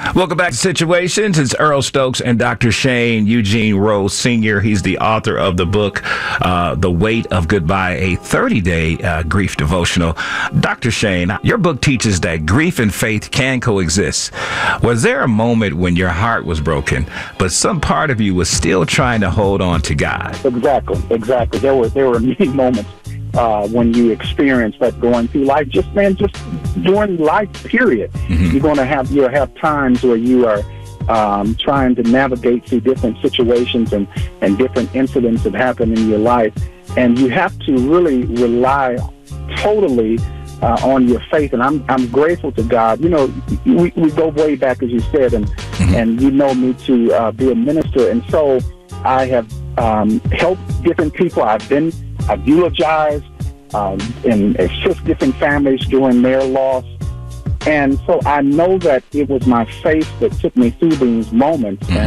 Welcome back to Situations. It's Earl Stokes and Dr. Shane Eugene Rose Sr. He's the author of the book, The Weight of Goodbye, a 30-day grief devotional. Dr. Shane, your book teaches that grief and faith can coexist. Was there a moment when your heart was broken, but some part of you was still trying to hold on to God? Exactly. There were many moments when you experience that going through life, just during life, period. Mm-hmm. You'll have times where you are trying to navigate through different situations and different incidents that happen in your life. And you have to really rely totally on your faith. And I'm grateful to God. You know, we go way back, as you said, and mm-hmm. and you know me to be a minister. And so I have helped different people. I've eulogized and assist different families during their loss. And so I know that it was my faith that took me through these moments.